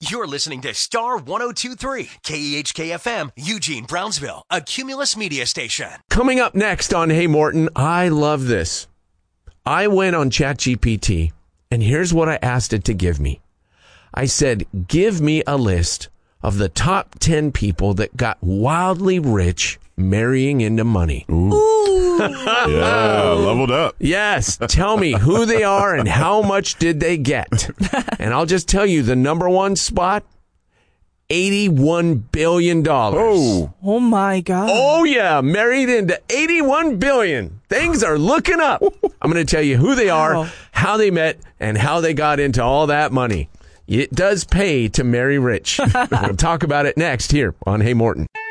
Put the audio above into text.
You're listening to Star 102.3, KEHK-FM, Eugene, Brownsville, a Cumulus media station. Coming up next on Hey Morton, I love this. I went on ChatGPT, and here's what I asked it to give me. I said, give me a list of the top 10 people that got wildly rich marrying into money. Ooh. Yeah, leveled up. Yes. Tell me who they are and how much did they get. And I'll just tell you the number one spot, $81 billion. Oh my God. Oh, yeah. Married into $81 billion. Things are looking up. I'm going to tell you who they are, how they met, and how they got into all that money. It does pay to marry rich. We'll talk about it next here on Hey Morton.